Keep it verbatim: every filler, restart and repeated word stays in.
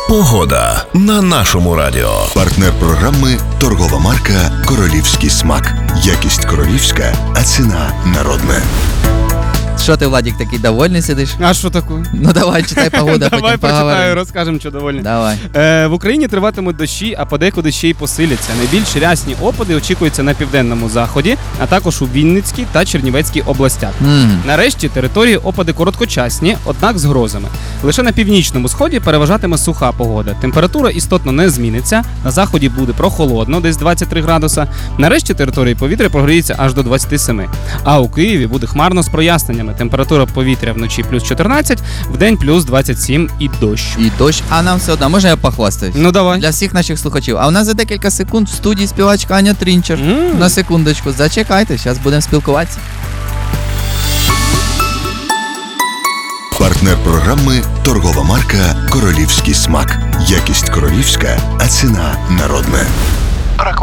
Погода на нашому радіо. Партнер програми – торгова марка «Королівський смак». Якість королівська, а ціна народна. Що ти, Владик, такий довольний сидиш? А що таке? Ну давай, читай погоду, Давай потім почитаю, поговоримо. розкажемо, що довольні. Давай. Е, в Україні триватимуть дощі, а подекуди ще й посиляться. Найбільш рясні опади очікуються на південному заході, а також у Вінницькій та Чернівецькій областях. Мгм. Нарешті території опади короткочасні, однак з грозами. Лише на північному сході переважатиме суха погода. Температура істотно не зміниться. На заході буде прохолодно, десь двадцять три градуса. Нарешті території повітря прогріється аж до двадцять сім. А у Києві буде хмарно з проясненнями. Температура повітря вночі плюс чотирнадцять, вдень плюс двадцять сім і дощ. І дощ, а нам все одно, можна я похвастаюсь? Ну давай. Для всіх наших слухачів. А у нас за декілька секунд в студії співачка Аня Трінчер. М. На секундочку, зачекайте, зараз будемо спілкуватися. Партнер програми – торгова марка «Королівський смак». Якість королівська, а ціна народна.